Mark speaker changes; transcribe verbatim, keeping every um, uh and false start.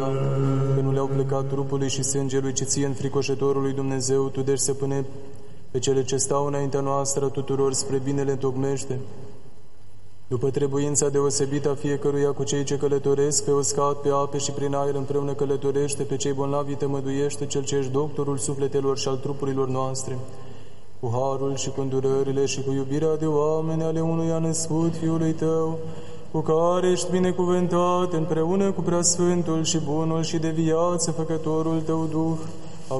Speaker 1: că nu le-au plecat trupului și sângelui, ci ție înfricoșătorului Dumnezeu, tu deci să pune pe cele ce stau înaintea noastră tuturor spre binele tocmește. După trebuința deosebită a fiecăruia cu cei ce călătoresc pe uscat, pe ape și prin aer împreună călătorește, pe cei bolnavi tămăduiește, cel ce ești doctorul sufletelor și al trupurilor noastre, cu harul și cu îndurările și cu iubirea de oameni ale unuia născut Fiului Tău, cu care ești binecuvântat împreună cu preasfântul și bunul și de viață făcătorul Tău Duh,